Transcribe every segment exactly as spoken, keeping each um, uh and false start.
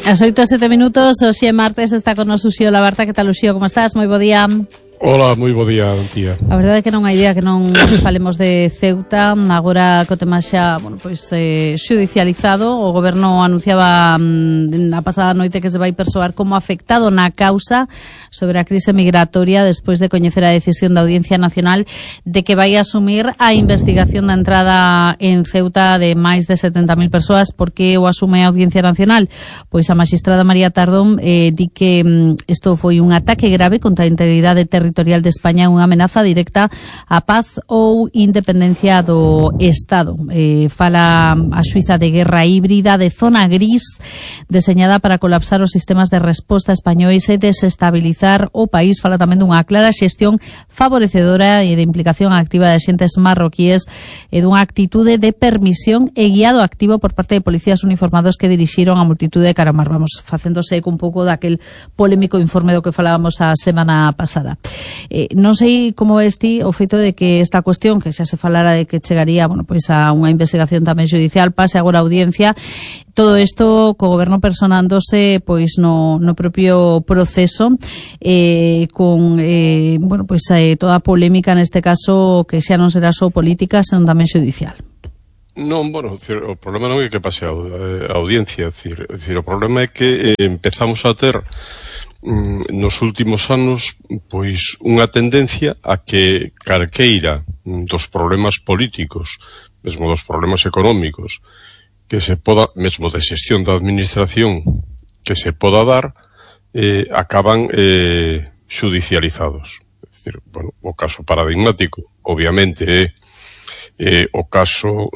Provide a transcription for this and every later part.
As oito e sete minutos, hoxe martes, está con nos Uxío Labarta. Que tal, Uxío? Como estás? Moi bo día. Hola, moi bo día, tía. A verdade é que non hai día que non falemos de Ceuta. Agora co tema xa, bueno, pois eh, xudicializado. O goberno anunciaba mm, a pasada noite que se vai persoar como afectado na causa sobre a crise migratoria despois de coñecer a decisión da Audiencia Nacional de que vai asumir a investigación da entrada en Ceuta de máis de setenta mil persoas. Por que o asume a Audiencia Nacional? Pois a magistrada María Tardón eh, di que isto mm, foi un ataque grave contra a integridade territorial territorial de España, unha amenaza directa á paz ou independencia do Estado. Eh, fala a xuíza de guerra híbrida de zona gris deseñada para colapsar os sistemas de resposta españois e desestabilizar o país. Fala tamén dunha clara xestión favorecedora e de implicación activa de xentes marroquíes e dunha actitude de permisión e guiado activo por parte de policías uniformados que dirixiron a multitude de caramar. Vamos, facéndose un pouco daquel polémico informe do que falábamos a semana pasada. Eh, non sei como ves ti o feito de que esta cuestión, que xa se falara de que chegaría, bueno, pois a unha investigación tamén judicial, pase agora a audiencia, todo isto co goberno personándose pois no, no propio proceso, eh, con eh, bueno, pois eh, toda a polémica neste caso que xa non será só política, senón tamén judicial. Non, bueno, o problema non é que pase a audiencia, decir, decir, o problema é que eh, empezamos a ter nos últimos anos pois unha tendencia a que calqueira dos problemas políticos, mesmo dos problemas económicos que se poda, mesmo de xestión da administración que se poda dar, eh, acaban eh, judicializados. É dicir, bueno, o caso paradigmático obviamente é eh, o caso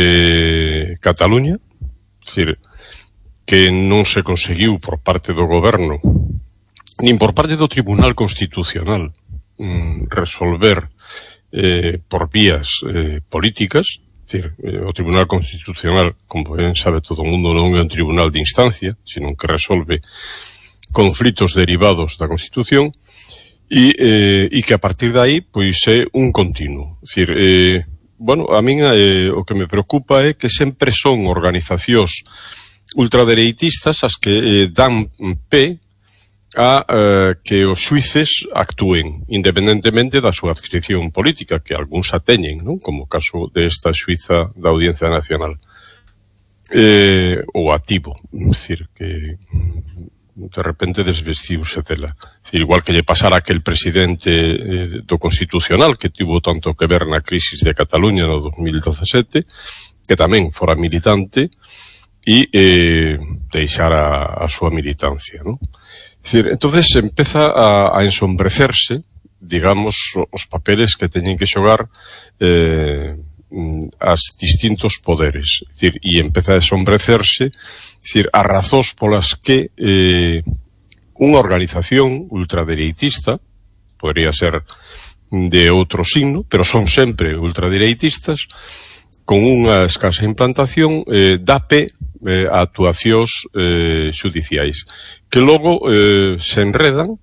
de Cataluña, é dicir, que non se conseguiu por parte do goberno nin por parte do Tribunal Constitucional mm, resolver eh, por vías eh, políticas. É dicir, eh, o Tribunal Constitucional, como ben sabe todo o mundo, non é un tribunal de instancia, sino que resolve conflitos derivados da Constitución e, eh, e que a partir de aí pois é un continuo. É dicir, eh, bueno, a min eh, o que me preocupa é que sempre son organizacións ultradereitistas as que eh, dan pé a eh, que os xuíces actúen independentemente da súa adscripción política, que algúns a teñen, non? Como o caso desta xuíza da Audiencia Nacional, eh, ou activo, é dicir, que de repente desvestiuse dela. É dicir, igual que lle pasara aquel presidente eh, do Constitucional que tivo tanto que ver na crisis de Cataluña no dos mil dezasete, que tamén fora militante e eh, deixara a súa militancia, non? É dicir, entonces empeza a, a ensombrecerse, digamos, os papeles que teñen que xogar eh, as distintos poderes. É dicir, e empeza a ensombrecerse, é dicir, as razóns polas que eh, unha organización ultradereitista, podría ser de outro signo, pero son sempre ultradereitistas, con unha escasa implantación, eh, dá pé eh, a actuacións eh, xudiciais, que logo eh, se enredan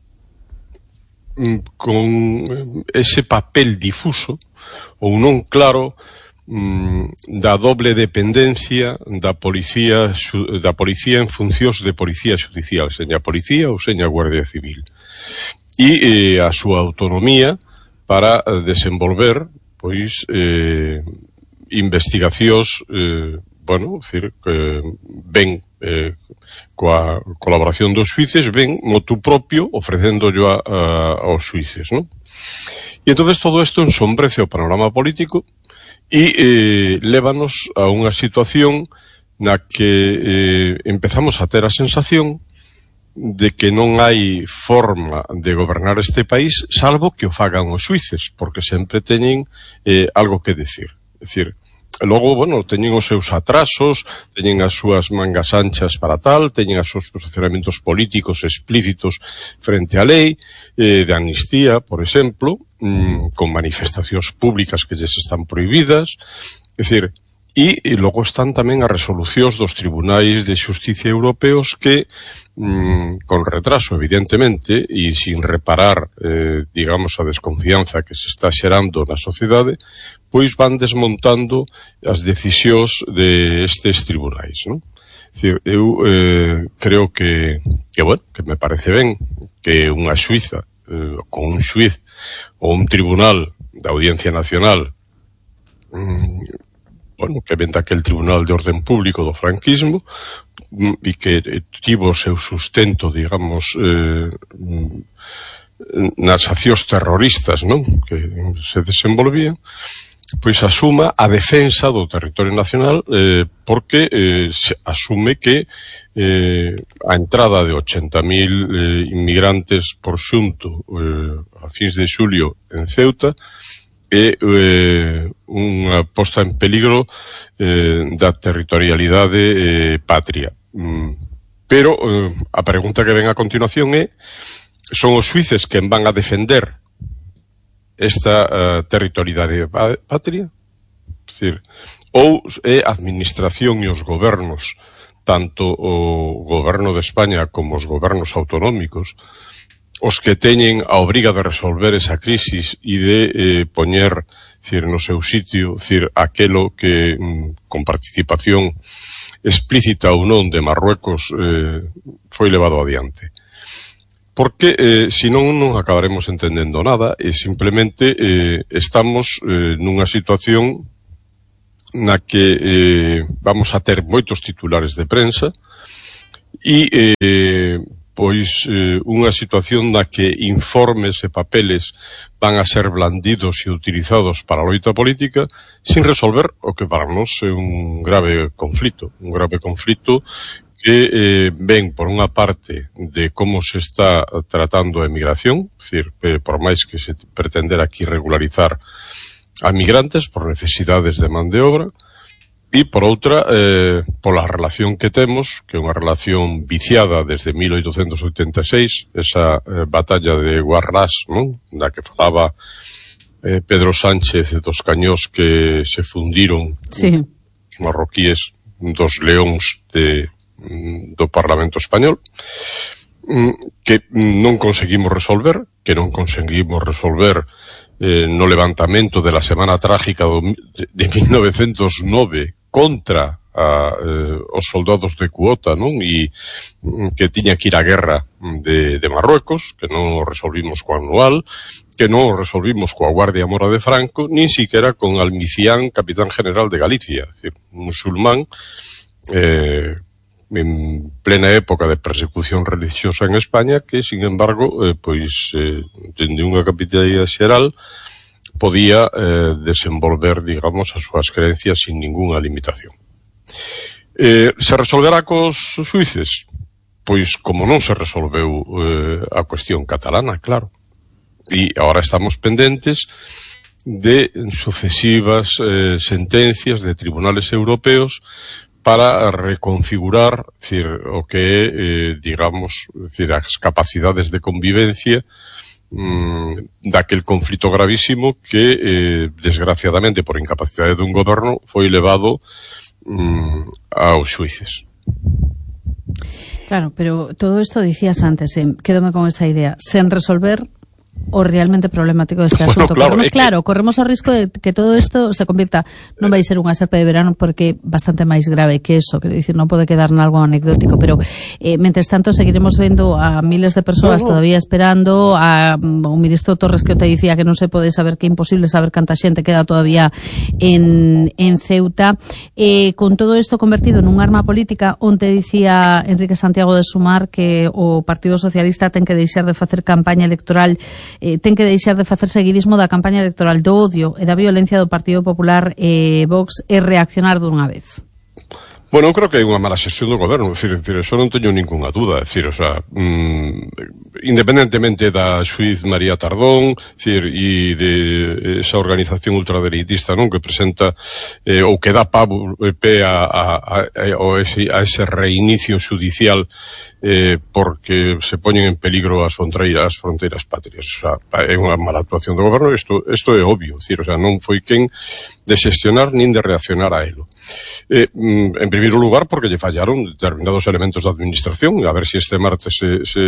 mm, con ese papel difuso ou non claro mm, da doble dependencia da policía da policía en funcións de policía xudicial, seña policía ou seña Guardia Civil, e eh, a súa autonomía para desenvolver pois eh, investigacións eh, bueno, decir, que ven eh, coa colaboración dos xuíces, ven motu propio ofrecéndollo a, a, aos xuíces, non? E entonces todo isto ensombrece o panorama político e eh, lévanos a unha situación na que eh, empezamos a ter a sensación de que non hai forma de gobernar este país salvo que o fagan os xuíces, porque sempre teñen eh, algo que decir. É dicir, logo, bueno, teñen os seus atrasos, teñen as súas mangas anchas para tal, teñen os seus posicionamentos políticos explícitos frente á lei, eh, de amnistía, por exemplo, mmm, con manifestacións públicas que lles están prohibidas, é dicir, e, e logo están tamén as resolucións dos tribunais de xusticia europeos que, mmm, con retraso, evidentemente, e sin reparar, eh, digamos, a desconfianza que se está xerando na sociedade, pois van desmontando as decisións de estes tribunais, non? Dicir, eu eh, creo que, que, bueno, que me parece ben que unha xuiza, eh, con un xuiz ou un tribunal da Audiencia Nacional, mm, bueno, que ven daquel Tribunal de Orden Público do franquismo, e que tivo o seu sustento, digamos, eh, nas accións terroristas, non?, que se desenvolvían, pois asuma a defensa do territorio nacional, eh, porque eh, se asume que eh, a entrada de ochenta mil eh, inmigrantes por xunto eh, a fins de xulio en Ceuta é eh, unha posta en peligro eh, da territorialidade eh, patria. Mm, pero eh, a pregunta que ven a continuación é: son os xuíces quen van a defender esta uh, territorialidade patria? É dicir, ou é a administración e os gobernos, tanto o goberno de España como os gobernos autonómicos, os que teñen a obriga de resolver esa crisis e de eh, poñer, dicir, no seu sitio, dicir, aquelo que mm, con participación explícita ou non de Marruecos eh, foi levado adiante. Porque eh, senón non acabaremos entendendo nada e simplemente eh, estamos eh, nunha situación na que eh, vamos a ter moitos titulares de prensa e eh, pois eh, unha situación na que informes e papeles van a ser blandidos e utilizados para a loita política sin resolver o que para nós é un grave conflito, un grave conflito que eh, ven por unha parte de como se está tratando a emigración, é dicir, eh, por máis que se pretender aquí regularizar a migrantes por necesidades de man de obra, e por outra, eh, pola relación que temos, que é unha relación viciada desde mil oitocentos oitenta e seis, esa eh, batalla de Guarrás, non?, da que falaba eh, Pedro Sánchez dos cañós que se fundiron, sí, os marroquíes dos leóns de do Parlamento Español, que non conseguimos resolver, que non conseguimos resolver eh, no levantamento de la Semana Trágica do, de, de mil novecentos nove contra a, eh, os soldados de cuota, non? E que tiña que ir a guerra de, de Marruecos, que non o resolvimos co Anual, que non o resolvimos coa Guardia Mora de Franco, nin siquiera con Almicián, capitán general de Galicia, é dicir, musulmán, eh, en plena época de persecución religiosa en España, que, sin embargo, eh, pois, eh, dende unha capitanía xeral, podía eh, desenvolver, digamos, as súas creencias sin ningunha limitación. Eh, se resolverá cos xuíces? Pois como non se resolveu eh, a cuestión catalana, claro. E agora estamos pendentes de sucesivas eh, sentencias de tribunales europeos para reconfigurar, decir, o que é, eh, digamos, decir, as capacidades de convivencia mmm, daquel conflito gravísimo que, eh, desgraciadamente, por incapacidade dun goberno, foi levado mmm, aos xuíces. Claro, pero todo isto dicías antes, eh, quédome con esa idea, sen resolver o realmente problemático deste asunto. Bueno, claro, corremos, que... claro, corremos o risco de que todo isto se convirta, non vai ser unha serpe de verano porque bastante máis grave que eso, quero dicir, non pode quedar nalgo anecdótico, pero eh, mentres tanto seguiremos vendo a miles de persoas no, no. todavía esperando, a o ministro Torres que te dicía que non se pode saber, que é imposible saber canta xente queda todavía en, en Ceuta, eh, con todo isto convertido en un arma política. Onte dicía Enrique Santiago de Sumar que o Partido Socialista ten que deixar de facer campaña electoral, Eh, ten que deixar de facer seguidismo da campaña electoral do odio e da violencia do Partido Popular e eh, Vox e reaccionar dunha vez. Bueno, eu creo que hai unha mala xestión do goberno, é dicir, eso non teño ninguna duda, é dicir, o sea, mmm, independentemente da xuiz María Tardón, é dicir, e de esa organización ultradereitista, non, que presenta eh, ou que dá pavo, eh, pé a, a, a, a, ese, a ese reinicio judicial eh, porque se poñen en peligro as fronteiras, as fronteiras patrias. O sea, é unha mala actuación do goberno, isto, isto é obvio, é dicir, o sea, non foi quen de xestionar nin de reaccionar a elo. Eh, en primeiro lugar, porque lle fallaron determinados elementos da administración, a ver se si este martes se, se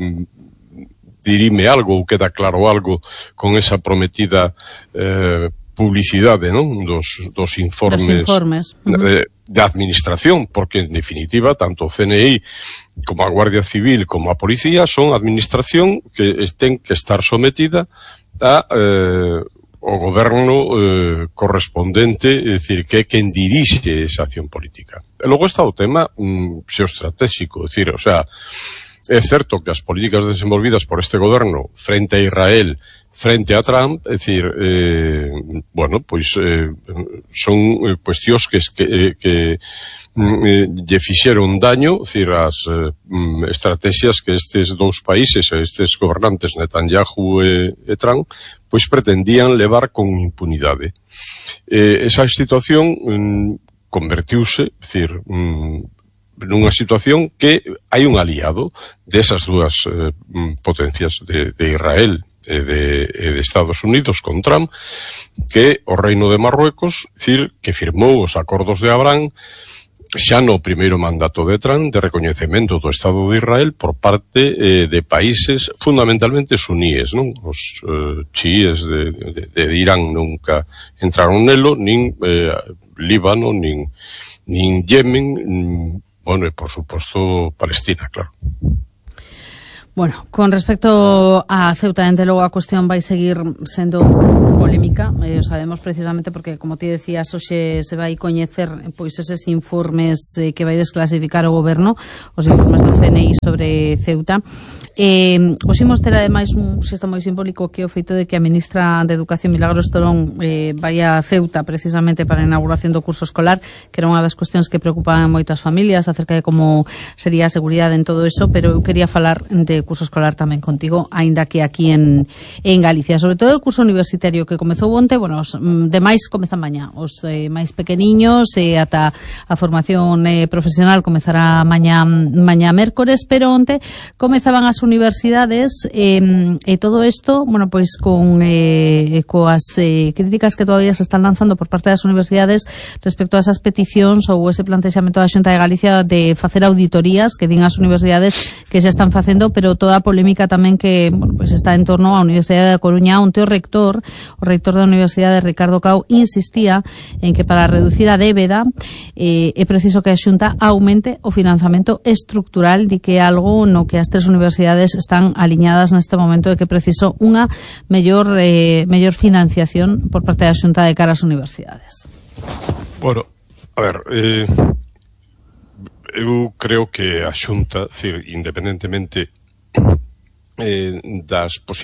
dirime algo ou queda claro algo con esa prometida eh, publicidade, non? Dos, dos informes, dos informes. Uh -huh. de, de administración, porque en definitiva tanto o C N I como a Guardia Civil como a Policía son administración que ten que estar sometida a eh, o goberno eh, correspondente, é dicir, que é quen dirixe esa acción política. E logo está o tema um, xeoestratégico, é dicir, o sea, é certo que as políticas desenvolvidas por este goberno frente a Israel, frente a Trump, é dicir, eh, bueno, pois eh, son eh, cuestións que, que, que eh, lle fixeron daño, é dicir, as eh, estrategias que estes dous países, estes gobernantes, Netanyahu e, e Trump, pois pretendían levar con impunidade. Eh, esa situación mm, convertiuse, é dicir, mm, nunha situación que hai un aliado desas dúas eh, potencias de, de Israel e de, e de Estados Unidos con Trump, que o Reino de Marruecos, dicir, que firmou os acordos de Abraham xa no primeiro mandato de Trump de recoñecemento do Estado de Israel por parte eh, de países fundamentalmente suníes, non? Os eh, chiíes de, de, de Irán nunca entraron nelo, nin eh, Líbano, nin, nin Yemen, nin, bueno, e por suposto Palestina, claro. Bueno, con respecto a Ceuta, dende logo a cuestión vai seguir sendo polémica, eh, o sabemos precisamente porque, como ti decías, hoxe se vai coñecer pois eses informes eh, que vai desclasificar o goberno, os informes do C N I sobre Ceuta. Eh, os imos ter ademais un xesto moi simbólico que é o feito de que a ministra de Educación, Milagros Torón, eh, vai a Ceuta precisamente para a inauguración do curso escolar, que era unha das cuestións que preocupaban moitas familias acerca de como sería a seguridade en todo eso, pero eu quería falar de curso escolar tamén contigo, aínda que aquí en, en Galicia, sobre todo o curso universitario que comezou onte. Bueno, os demais comezan mañá, os eh, máis pequeniños e eh, ata a formación eh, profesional comezará mañá mañá mércores, pero onte comezaban as universidades eh, e todo isto, bueno, pois con eh, coas eh, críticas que todavía se están lanzando por parte das universidades respecto a esas peticións ou ese plantexamento da Xunta de Galicia de facer auditorías que din as universidades que se están facendo, pero toda a polémica tamén que, bueno, pues está en torno á Universidade da Coruña, onde o rector, o rector da Universidade, Ricardo Cao, insistía en que para reducir a débeda eh, é preciso que a Xunta aumente o financiamento estructural, di que é algo no que as tres universidades están aliñadas neste momento, de que é preciso unha mellor eh, mellor financiación por parte da Xunta de cara ás universidades. Bueno, a ver, eh, eu creo que a Xunta, decir, independentemente eh, das posibilidades